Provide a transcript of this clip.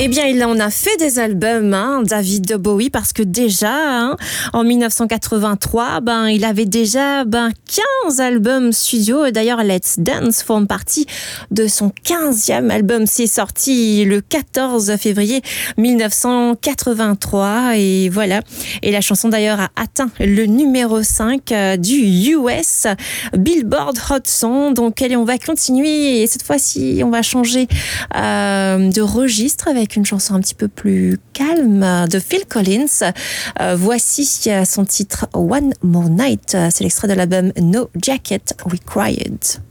Eh bien, il en a fait des albums, David Bowie, parce que déjà, en 1983, il avait déjà 15 albums studio. Et d'ailleurs, Let's Dance forme partie de son 15e album. C'est sorti le 14 février 1983. Et voilà. Et la chanson, d'ailleurs, a atteint le numéro 5 du US Billboard Hot 100. Donc, allez, on va continuer. Et cette fois-ci, on va changer de registre avec une chanson un petit peu plus calme de Phil Collins. Voici son titre One More Night. C'est l'extrait de l'album No Jacket Required.